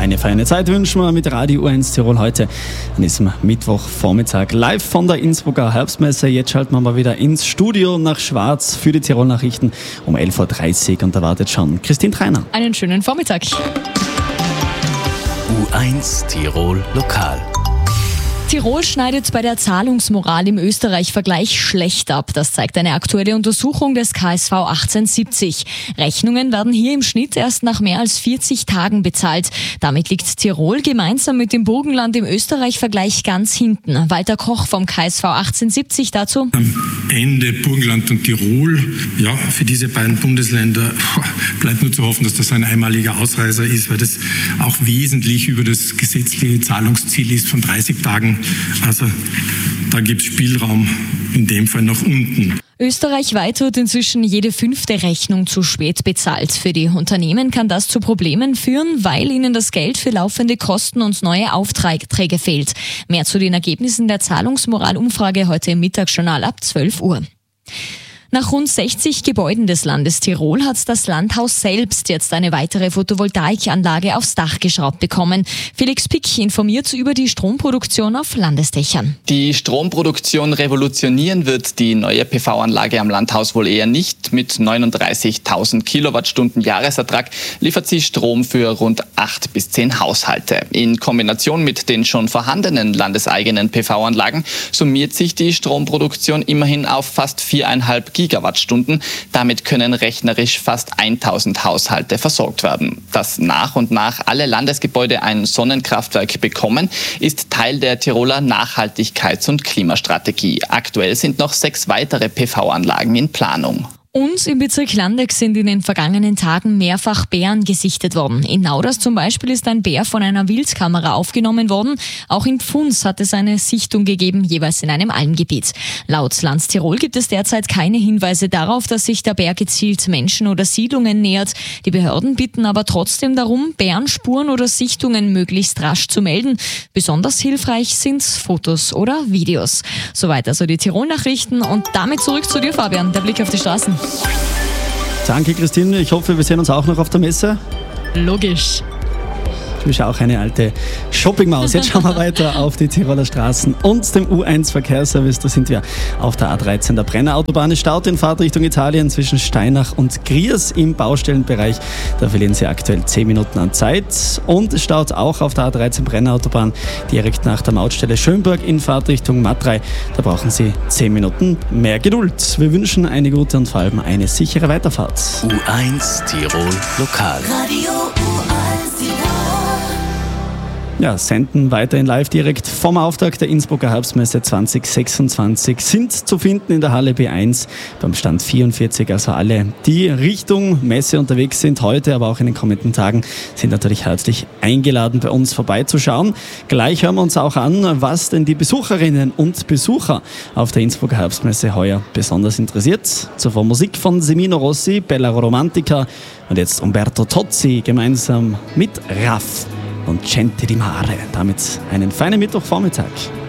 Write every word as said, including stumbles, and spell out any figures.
Eine feine Zeit wünschen wir mit Radio U eins Tirol heute an diesem Mittwochvormittag live von der Innsbrucker Herbstmesse. Jetzt schalten wir mal wieder ins Studio nach Schwarz für die Tirol-Nachrichten um elf Uhr dreißig und da wartet schon Christine Treiner. Einen schönen Vormittag. U eins Tirol Lokal. Tirol schneidet bei der Zahlungsmoral im Österreich-Vergleich schlecht ab. Das zeigt eine aktuelle Untersuchung des K S V achtzehnhundertsiebzig. Rechnungen werden hier im Schnitt erst nach mehr als vierzig Tagen bezahlt. Damit liegt Tirol gemeinsam mit dem Burgenland im Österreich-Vergleich ganz hinten. Walter Koch vom K S V achtzehnhundertsiebzig dazu. Am Ende Burgenland und Tirol. Ja, für diese beiden Bundesländer bleibt nur zu hoffen, dass das ein einmaliger Ausreißer ist, weil das auch wesentlich über das gesetzliche Zahlungsziel ist von dreißig Tagen. Also da gibt es Spielraum in dem Fall nach unten. Österreichweit wird inzwischen jede fünfte Rechnung zu spät bezahlt. Für die Unternehmen kann das zu Problemen führen, weil ihnen das Geld für laufende Kosten und neue Aufträge fehlt. Mehr zu den Ergebnissen der Zahlungsmoralumfrage heute im Mittagsjournal ab zwölf Uhr. Nach rund sechzig Gebäuden des Landes Tirol hat das Landhaus selbst jetzt eine weitere Photovoltaikanlage aufs Dach geschraubt bekommen. Felix Pick informiert über die Stromproduktion auf Landesdächern. Die Stromproduktion revolutionieren wird die neue P V-Anlage am Landhaus wohl eher nicht. Mit neununddreißigtausend Kilowattstunden Jahresertrag liefert sie Strom für rund acht bis zehn Haushalte. In Kombination mit den schon vorhandenen landeseigenen P V-Anlagen summiert sich die Stromproduktion immerhin auf fast viereinhalb Gigawattstunden. Damit können rechnerisch fast tausend Haushalte versorgt werden. Dass nach und nach alle Landesgebäude ein Sonnenkraftwerk bekommen, ist Teil der Tiroler Nachhaltigkeits- und Klimastrategie. Aktuell sind noch sechs weitere P V-Anlagen in Planung. Und im Bezirk Landeck sind in den vergangenen Tagen mehrfach Bären gesichtet worden. In Nauders zum Beispiel ist ein Bär von einer Wildkamera aufgenommen worden. Auch in Pfunds hat es eine Sichtung gegeben, jeweils in einem Almgebiet. Laut Lanz Tirol gibt es derzeit keine Hinweise darauf, dass sich der Bär gezielt Menschen oder Siedlungen nähert. Die Behörden bitten aber trotzdem darum, Bärenspuren oder Sichtungen möglichst rasch zu melden. Besonders hilfreich sind Fotos oder Videos. Soweit also die Tirol-Nachrichten und damit zurück zu dir, Fabian. Der Blick auf die Straßen. Danke, Christine. Ich hoffe, wir sehen uns auch noch auf der Messe. Logisch. Du bist auch eine alte Shoppingmaus. Jetzt schauen wir weiter auf die Tiroler Straßen und dem U eins Verkehrsservice. Da sind wir auf der A dreizehn der Brennerautobahn. Es staut in Fahrtrichtung Italien zwischen Steinach und Griers im Baustellenbereich. Da verlieren Sie aktuell zehn Minuten an Zeit. Und es staut auch auf der A dreizehn Brennerautobahn direkt nach der Mautstelle Schönberg in Fahrtrichtung Matrei. Da brauchen Sie zehn Minuten mehr Geduld. Wir wünschen eine gute und vor allem eine sichere Weiterfahrt. U eins Tirol Lokal. Radio U eins Tirol. Ja, senden weiterhin live direkt vom Auftakt der Innsbrucker Herbstmesse zwanzig sechsundzwanzig sind zu finden in der Halle B eins beim Stand vierundvierzig. Also alle, die Richtung Messe unterwegs sind heute, aber auch in den kommenden Tagen, sind natürlich herzlich eingeladen, bei uns vorbeizuschauen. Gleich hören wir uns auch an, was denn die Besucherinnen und Besucher auf der Innsbrucker Herbstmesse heuer besonders interessiert. Zuvor Musik von Semino Rossi, Bella Romantica und jetzt Umberto Tozzi gemeinsam mit Raff und Gente di Mare. Damit einen feinen Mittwochvormittag.